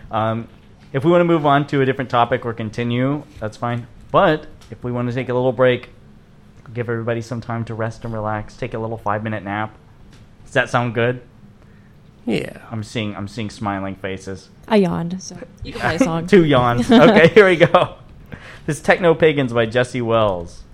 If we want to move on to a different topic or continue, that's fine. But if we want to take a little break, give everybody some time to rest and relax, take a little 5-minute nap. Does that sound good? Yeah. I'm seeing smiling faces. I yawned, so you can play a song. 2 yawns. Okay, here we go. This is Techno Pagans by Jesse Wells.